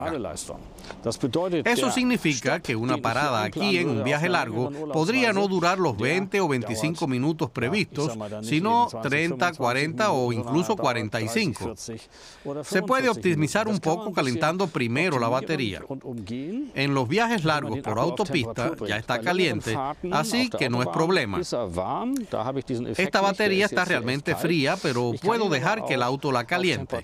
Eso significa que una parada aquí en un viaje largo podría no durar los 20 o 25 minutos previstos, sino 30, 40 o incluso 45. Se puede optimizar un poco calentando primero la batería. En los viajes largos por autopista ya está caliente, así que no es problema. Esta batería está realmente fría, pero puedo dejar que el auto la caliente.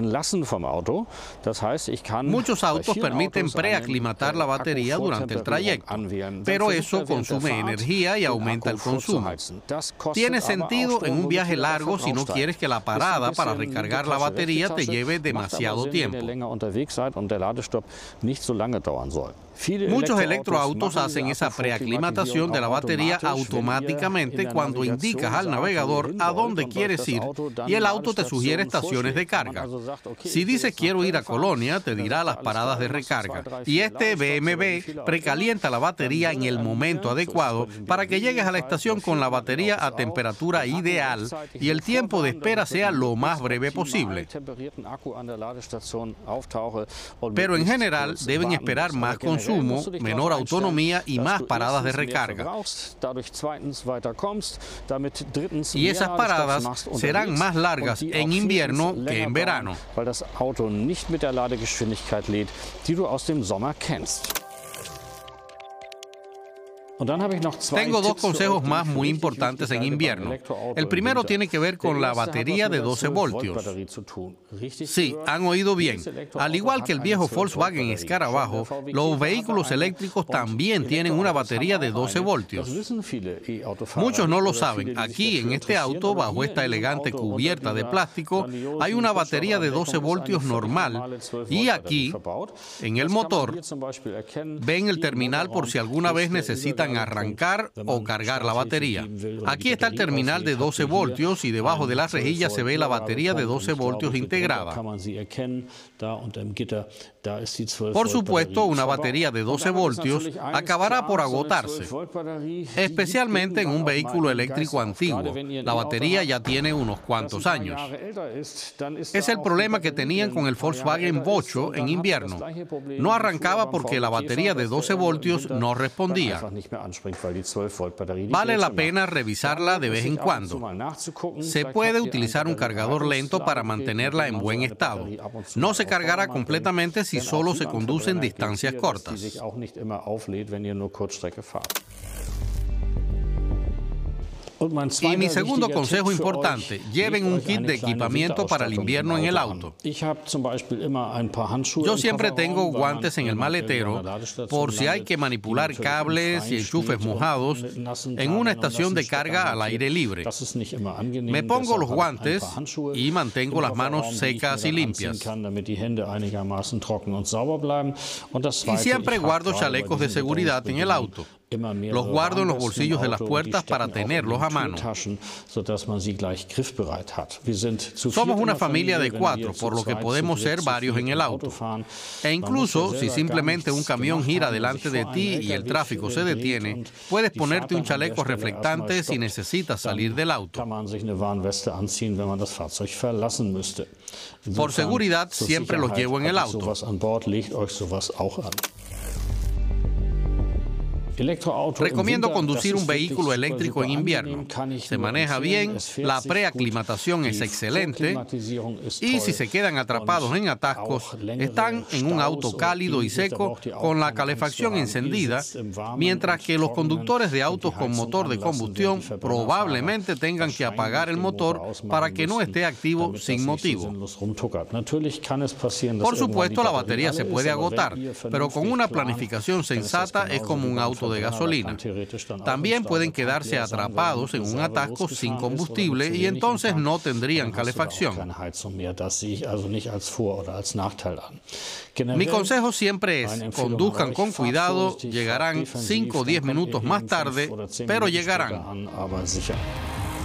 Muchos autos permiten preaclimatar la batería durante el trayecto, pero eso consume energía y aumenta el consumo. Tiene sentido en un viaje largo si no quieres que la parada para recargar la batería te lleve demasiado tiempo. Muchos electroautos hacen esa preaclimatación de la batería automáticamente cuando indicas al navegador a dónde quieres ir y el auto te sugiere estaciones de carga. Si dices quiero ir a Colonia, te dirá las paradas de recarga. Y este BMW precalienta la batería en el momento adecuado para que llegues a la estación con la batería a temperatura ideal y el tiempo de espera sea lo más breve posible. Pero en general deben esperar más consumo, menor autonomía y más paradas de recarga. Y esas paradas serán más largas en invierno que en verano. Tengo dos consejos más muy importantes en invierno. El primero tiene que ver con la batería de 12 voltios. Sí, han oído bien. Al igual que el viejo Volkswagen Escarabajo, los vehículos eléctricos también tienen una batería de 12 voltios. Muchos no lo saben. Aquí, en este auto, bajo esta elegante cubierta de plástico, hay una batería de 12 voltios normal. Y aquí, en el motor, ven el terminal por si alguna vez necesitan arrancar o cargar la batería. Aquí está el terminal de 12 voltios y debajo de la rejilla se ve la batería de 12 voltios integrada. Por supuesto, una batería de 12 voltios acabará por agotarse, especialmente en un vehículo eléctrico antiguo. La batería ya tiene unos cuantos años. Es el problema que tenían con el Volkswagen Bocho en invierno. No arrancaba porque la batería de 12 voltios no respondía. Vale la pena revisarla de vez en cuando. Se puede utilizar un cargador lento para mantenerla en buen estado. No se cargará completamente si solo se conduce en distancias cortas. Y mi segundo consejo importante, lleven un kit de equipamiento para el invierno en el auto. Yo siempre tengo guantes en el maletero por si hay que manipular cables y enchufes mojados en una estación de carga al aire libre. Me pongo los guantes y mantengo las manos secas y limpias. Y siempre guardo chalecos de seguridad en el auto. Los guardo en los bolsillos de las puertas para tenerlos a mano. Somos una familia de 4, por lo que podemos ser varios en el auto. E incluso si simplemente un camión gira delante de ti y el tráfico se detiene, puedes ponerte un chaleco reflectante si necesitas salir del auto. Por seguridad, siempre los llevo en el auto. Recomiendo conducir un vehículo eléctrico en invierno. Se maneja bien, la preaclimatación es excelente y si se quedan atrapados en atascos, están en un auto cálido y seco con la calefacción encendida, mientras que los conductores de autos con motor de combustión probablemente tengan que apagar el motor para que no esté activo sin motivo. Por supuesto, la batería se puede agotar, pero con una planificación sensata es como un auto de gasolina. También pueden quedarse atrapados en un atasco sin combustible y entonces no tendrían calefacción. Mi consejo siempre es, conduzcan con cuidado, llegarán 5 o 10 minutos más tarde, pero llegarán.